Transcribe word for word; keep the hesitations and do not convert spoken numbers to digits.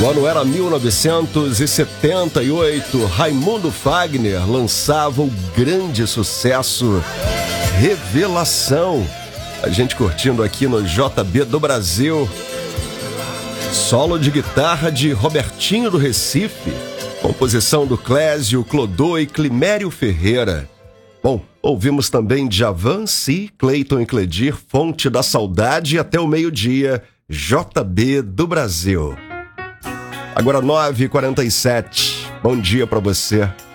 O ano era mil novecentos e setenta e oito. Raimundo Fagner lançava o grande sucesso Revelação. A gente curtindo aqui no J B do Brasil. Solo de guitarra de Robertinho do Recife. Composição do Clésio, Clodô e Climério Ferreira. Bom, ouvimos também Djavan, Si, Cleiton e Cledir, Fonte da Saudade, e até o meio-dia, J B do Brasil. Agora nove e quarenta e sete. Bom dia pra você.